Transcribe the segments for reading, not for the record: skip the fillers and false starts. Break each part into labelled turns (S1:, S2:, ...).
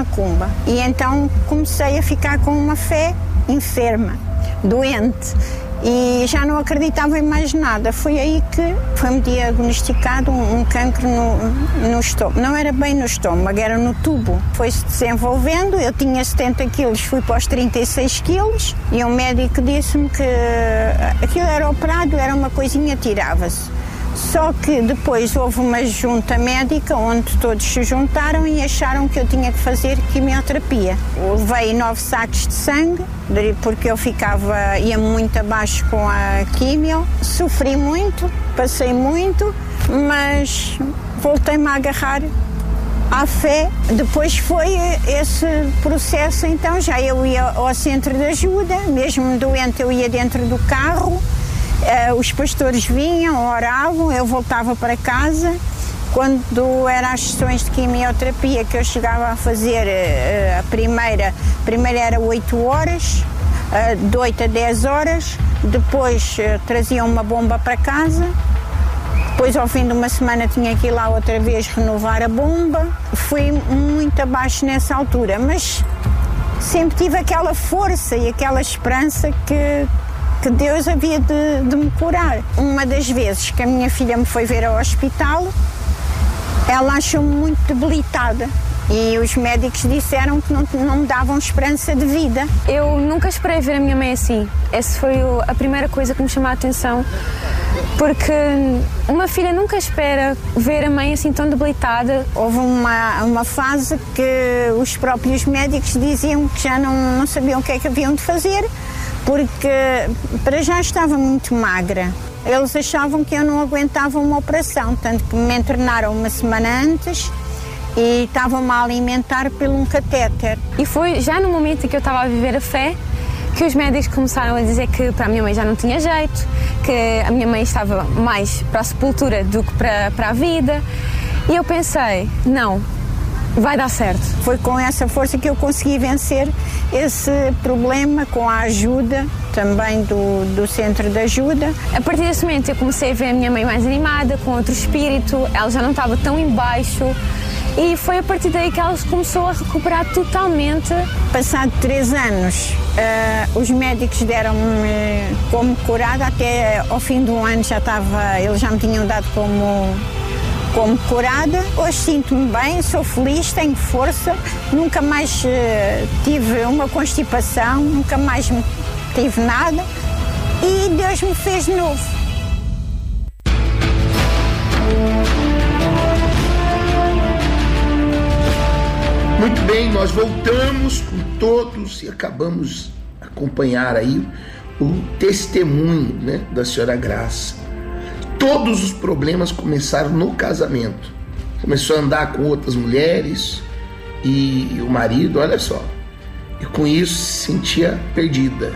S1: macumba. E então comecei a ficar com uma fé enferma, doente. E já não acreditava em mais nada. Foi aí que foi-me diagnosticado um cancro no estômago. Não era bem no estômago, era no tubo. Foi-se desenvolvendo, eu tinha 70 quilos, fui para os 36 quilos e um médico disse-me que aquilo era operado, era uma coisinha, tirava-se. Só que depois houve uma junta médica onde todos se juntaram e acharam que eu tinha que fazer quimioterapia. Levei 9 sacos de sangue, porque eu ia muito abaixo com a quimio. Sofri muito, passei muito, mas voltei-me a agarrar à fé. Depois foi esse processo, então já eu ia ao centro de ajuda, mesmo doente eu ia dentro do carro. Os pastores vinham, oravam, eu voltava para casa. Quando eram as sessões de quimioterapia que eu chegava a fazer, a primeira era 8 horas, de 8 a 10 horas, depois traziam uma bomba para casa, depois ao fim de uma semana tinha que ir lá outra vez renovar a bomba. Fui muito abaixo nessa altura, mas sempre tive aquela força e aquela esperança que Deus havia de me curar. Uma das vezes que a minha filha me foi ver ao hospital, ela achou-me muito debilitada e os médicos disseram que não me davam esperança de vida.
S2: Eu nunca esperei ver a minha mãe assim. Essa foi a primeira coisa que me chamou a atenção, porque uma filha nunca espera ver a mãe assim tão debilitada.
S1: Houve uma fase que os próprios médicos diziam que já não sabiam o que é que haviam de fazer, porque para já estava muito magra. Eles achavam que eu não aguentava uma operação, tanto que me internaram uma semana antes e estavam-me a alimentar por um catéter.
S2: E foi já no momento em que eu estava a viver a fé que os médicos começaram a dizer que para a minha mãe já não tinha jeito, que a minha mãe estava mais para a sepultura do que para a vida. E eu pensei, não, vai dar certo.
S1: Foi com essa força que eu consegui vencer esse problema, com a ajuda também do centro de ajuda.
S2: A partir desse momento eu comecei a ver a minha mãe mais animada, com outro espírito, ela já não estava tão em baixo e foi a partir daí que ela começou a recuperar totalmente.
S1: Passado 3 anos, os médicos deram-me como curada, até ao fim do ano eles já me tinham dado como curada. Hoje sinto-me bem, sou feliz, tenho força, nunca mais tive uma constipação, nunca mais tive nada e Deus me fez de novo.
S3: Muito bem, nós voltamos com todos e acabamos de acompanhar aí o testemunho, né, da senhora Graça. Todos os problemas começaram no casamento. Começou a andar com outras mulheres e o marido, olha só, e com isso se sentia perdida.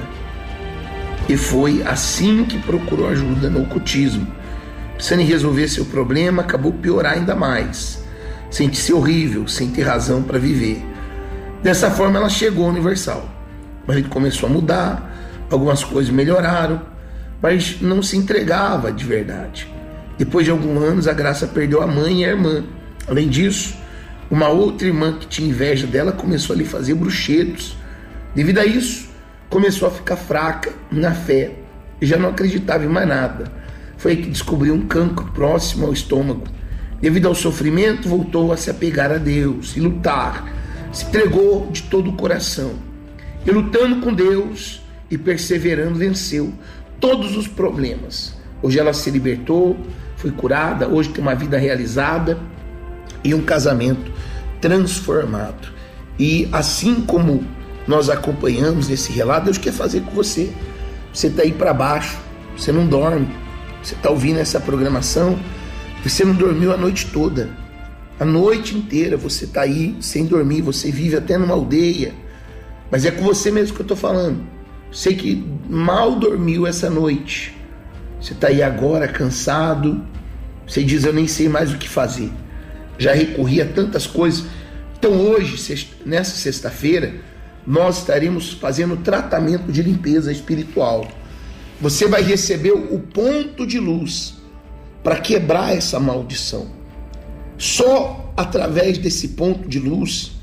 S3: E foi assim que procurou ajuda no ocultismo. Precisando resolver seu problema, acabou piorar ainda mais. Sente-se horrível, sem ter razão para viver. Dessa forma ela chegou ao Universal. O marido começou a mudar, algumas coisas melhoraram, mas não se entregava de verdade. Depois de alguns anos, a Graça perdeu a mãe e a irmã. Além disso, uma outra irmã que tinha inveja dela começou a lhe fazer bruxedos. Devido a isso, começou a ficar fraca na fé e já não acreditava em mais nada. Foi aí que descobriu um cancro próximo ao estômago. Devido ao sofrimento, voltou a se apegar a Deus e lutar. Se entregou de todo o coração. E lutando com Deus e perseverando, venceu todos os problemas. Hoje ela se libertou, foi curada, hoje tem uma vida realizada e um casamento transformado. E assim como nós acompanhamos esse relato, Deus quer fazer com você. Você está aí para baixo, você não dorme, você está ouvindo essa programação, você não dormiu a noite toda, a noite inteira você está aí sem dormir, você vive até numa aldeia, mas é com você mesmo que eu estou falando. Sei que mal dormiu essa noite, você está aí agora cansado, você diz, eu nem sei mais o que fazer, já recorri a tantas coisas. Então hoje, nessa sexta-feira, nós estaremos fazendo tratamento de limpeza espiritual. Você vai receber o ponto de luz para quebrar essa maldição. Só através desse ponto de luz